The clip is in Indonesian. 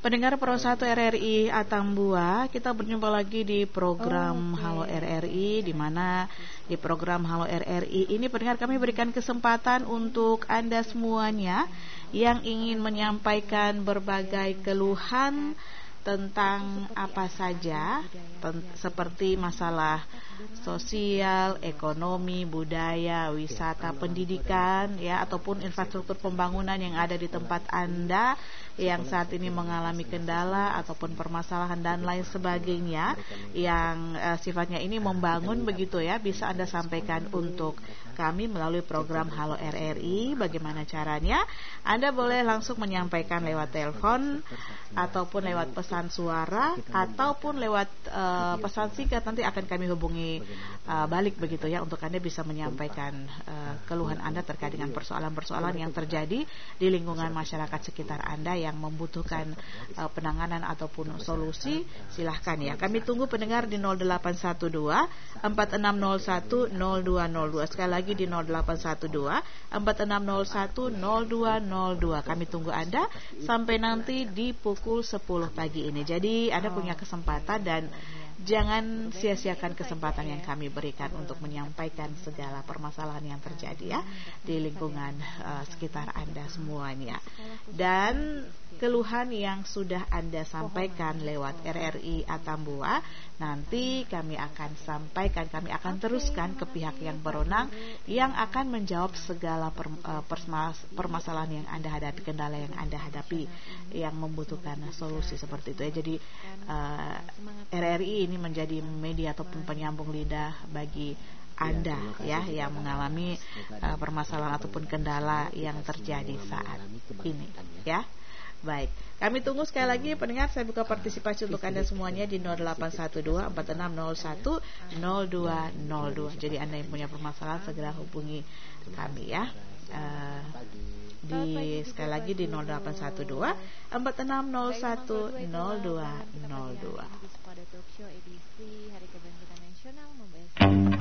Pendengar Pro 1 RRI Atambua, kita berjumpa lagi di program Halo RRI, di mana di program Halo RRI ini pendengar kami berikan kesempatan untuk Anda semuanya yang ingin menyampaikan berbagai keluhan tentang apa saja, seperti masalah sosial, ekonomi, budaya, wisata, pendidikan, ya, ataupun infrastruktur pembangunan yang ada di tempat Anda yang saat ini mengalami kendala ataupun permasalahan dan lain sebagainya yang sifatnya ini membangun begitu ya, bisa Anda sampaikan untuk kami melalui program Halo RRI. Bagaimana caranya? Anda boleh langsung menyampaikan lewat telepon ataupun lewat pesan suara ataupun lewat pesan singkat. Nanti akan kami hubungi balik begitu ya, untuk Anda bisa menyampaikan keluhan Anda terkait dengan persoalan-persoalan yang terjadi di lingkungan masyarakat sekitar Anda yang membutuhkan penanganan ataupun solusi. Silahkan ya, kami tunggu pendengar di 0812 4601 0202. Sekali lagi di 0812 4601 0202. Kami tunggu Anda sampai nanti di pukul 10 pagi ini. Jadi Anda punya kesempatan dan jangan sia-siakan kesempatan yang kami berikan untuk menyampaikan segala permasalahan yang terjadi ya di lingkungan sekitar Anda semuanya. Dan keluhan yang sudah Anda sampaikan lewat RRI Atambua, nanti kami akan sampaikan, kami akan teruskan ke pihak yang berwenang yang akan menjawab segala permasalahan yang Anda hadapi, kendala yang Anda hadapi yang membutuhkan solusi seperti itu ya. Jadi RRI ini menjadi media ataupun penyambung lidah bagi Anda ya yang mengalami permasalahan ataupun kendala yang terjadi saat ini ya. Baik, kami tunggu sekali lagi pendengar. Saya buka partisipasi untuk Anda semuanya di 0812 4601 0202. Jadi Anda yang punya permasalahan segera hubungi kami ya. Sekali lagi di 0812 4601 0202.